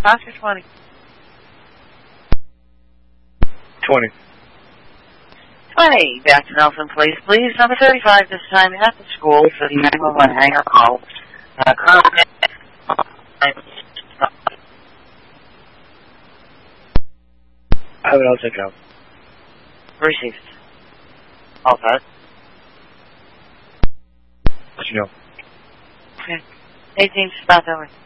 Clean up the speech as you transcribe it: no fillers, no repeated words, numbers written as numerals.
Oscar 20. 20. 20. Back to Nelson Police, please. Number 35 this time at the school for the 911 hangar call. I would also go. Received. All set. Let you know. Okay. 18, spot over.